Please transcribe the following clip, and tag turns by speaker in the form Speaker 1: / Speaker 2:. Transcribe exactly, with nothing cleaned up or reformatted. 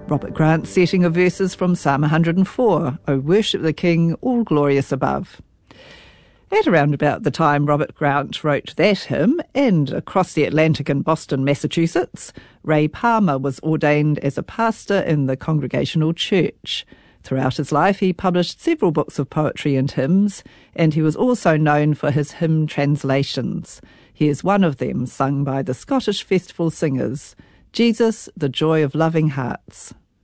Speaker 1: Robert Grant's setting of verses from Psalm one hundred and four, O worship the King, all glorious above. At around about the time Robert Grant wrote that hymn, and across the Atlantic in Boston, Massachusetts, Ray Palmer was ordained as a pastor in the Congregational Church. Throughout his life, he published several books of poetry and hymns, and he was also known for his hymn translations. Here's one of them, sung by the Scottish Festival Singers, Jesus, the Joy of Loving Hearts.